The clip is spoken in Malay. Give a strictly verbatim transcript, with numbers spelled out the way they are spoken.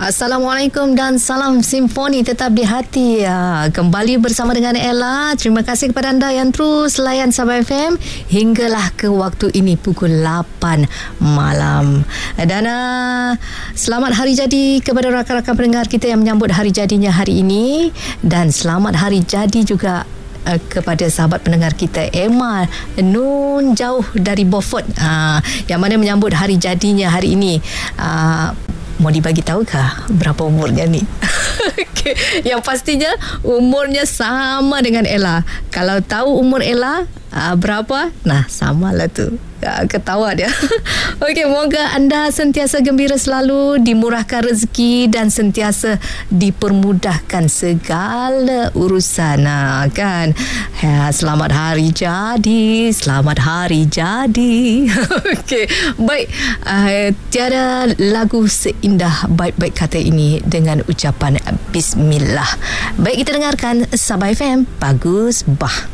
Assalamualaikum dan salam simfoni tetap di hati. Ya, kembali bersama dengan Ella. Terima kasih kepada anda yang terus layan Sabah F M hinggalah ke waktu ini pukul lapan malam. Dan uh, selamat hari jadi kepada rakan-rakan pendengar kita yang menyambut hari jadinya hari ini, dan selamat hari jadi juga Uh, kepada sahabat pendengar kita Emma Nun jauh dari Beaufort, uh, yang mana menyambut hari jadinya hari ini. uh, Mau dibagi tahukah berapa umurnya ni? Okay. Yang pastinya umurnya sama dengan Ella. Kalau tahu umur Ella uh, berapa? Nah, samalah tu. Uh, ketawa dia. Okey, moga anda sentiasa gembira selalu, dimurahkan rezeki dan sentiasa dipermudahkan segala urusan. Nah, kan? Ya, selamat hari jadi, selamat hari jadi. Okey, baik. Uh, tiada lagu seindah baik-baik kata ini dengan ucapan Bismillah. Baik, kita dengarkan Sabah F M Bagus Bah.